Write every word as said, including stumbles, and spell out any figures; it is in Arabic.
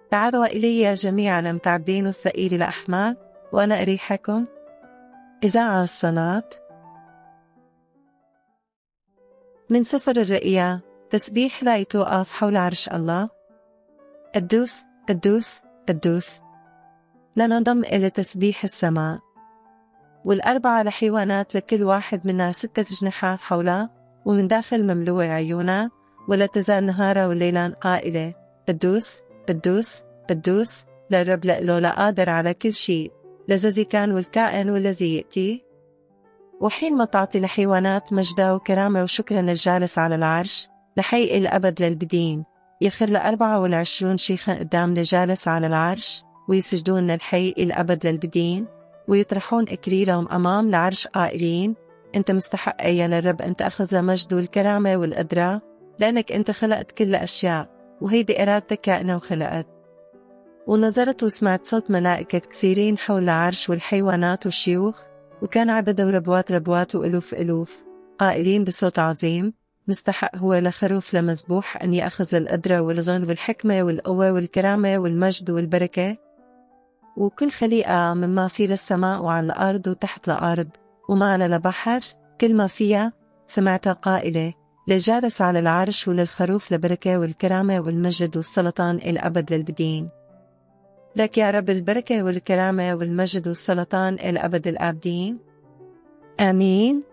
تعالوا إلي جميعا المتعبين الثقيل الأحمال وأنا أريحكم. إذاعة الصلاة من سفر الرؤيا. تسبيح لا يتوقف حول عرش الله. قدوس قدوس قدوس. لننضم إلى تسبيح السماء. والأربعة الحيوانات لكل واحد منا ستة أجنحة حولها ومن داخل مملوء عيونا، ولا تزال نهارا وليلا قائلة قدوس قدوس قدوس للرب لإله لا قادر على كل شيء، لذي كان والكائن والذي يأتي. وحين ما تعطي الحيوانات مجدا وكرامة وشكرا للجالس على العرش لحي الأبد للبدين، يخر لأربعة والعشرون شيخا قدام الجالس على العرش ويسجدون للحي الأبد للبدين، ويطرحون إكليلهم أمام العرش قائلين: أنت مستحق يا للرب أن تأخذ مجد والكرامة والقدرة، لأنك أنت خلقت كل أشياء وهي بإرادتك كائنة وخلقت. ونظرت وسمعت صوت ملائكة كثيرين حول العرش والحيوانات والشيوخ، وكان عددهم ربوات ربوات وألوف ألوف، قائلين بصوت عظيم: مستحق هو لخروف لمذبوح أن يأخذ القدرة والغنى والحكمة والقوة والكرامة والمجد والبركة. وكل خليقة مما في السماء وعلى الأرض وتحت الأرض وما على البحر كل ما فيها سمعتها قائلة: للجالس على العرش وللخروف البركة والكرامة والمجد والسلطان الأبد للبدين. لك يا رب البركة والكرامة والمجد والسلطان الأبد الآبدين. آمين.